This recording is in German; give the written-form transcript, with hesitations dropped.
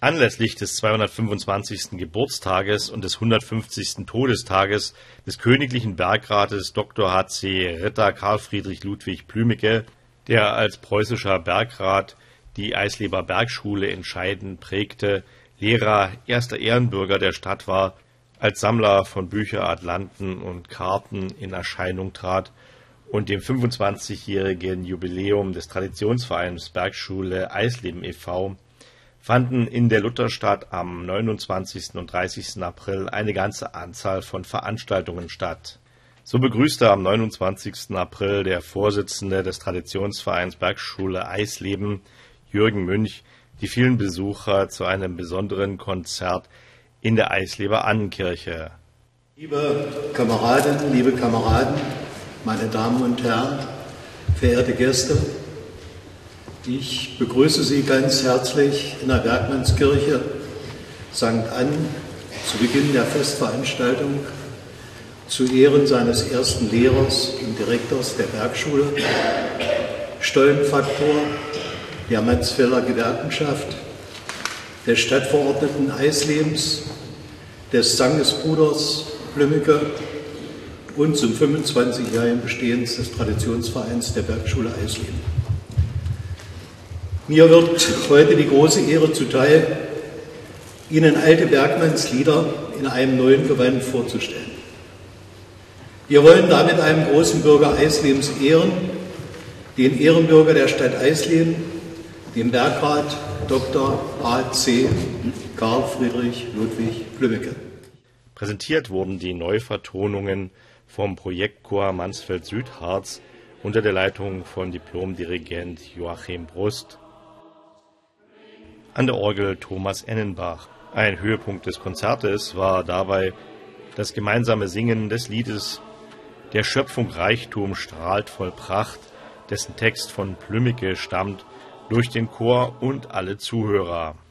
Anlässlich des 225. Geburtstages und des 150. Todestages des königlichen Bergrates Dr. h.c. Ritter Karl Friedrich Ludwig Blümecke, der als preußischer Bergrat die Eisleber Bergschule entscheidend prägte, Lehrer, erster Ehrenbürger der Stadt war, als Sammler von Bücher, Atlanten und Karten in Erscheinung trat und dem 25-jährigen Jubiläum des Traditionsvereins Bergschule Eisleben e.V. fanden in der Lutherstadt am 29. und 30. April eine ganze Anzahl von Veranstaltungen statt. So begrüßte am 29. April der Vorsitzende des Traditionsvereins Bergschule Eisleben, Jürgen Münch, die vielen Besucher zu einem besonderen Konzert in der Eisleber Annenkirche. Liebe Kameradinnen, liebe Kameraden, meine Damen und Herren, verehrte Gäste, ich begrüße Sie ganz herzlich in der Bergmannskirche St. Ann zu Beginn der Festveranstaltung zu Ehren seines ersten Lehrers und Direktors der Bergschule, Stollenfaktor der Mansfelder Gewerkenschaft, des Stadtverordneten Eislebens, des Sangesbruders Blümecke und zum 25-jährigen Bestehens des Traditionsvereins der Bergschule Eisleben. Mir wird heute die große Ehre zuteil, Ihnen alte Bergmannslieder in einem neuen Gewand vorzustellen. Wir wollen damit einen großen Bürger Eislebens ehren, den Ehrenbürger der Stadt Eisleben, den Bergrat Dr. h.c. Karl Friedrich Ludwig Blümecke. Präsentiert wurden die Neuvertonungen vom Projektchor Mansfeld-Südharz unter der Leitung von Diplomdirigent Joachim Brust. An der Orgel Thomas Ennenbach. Ein Höhepunkt des Konzertes war dabei das gemeinsame Singen des Liedes »Der Schöpfung Reichtum strahlt voll Pracht«, dessen Text von Blümecke stammt, durch den Chor und alle Zuhörer.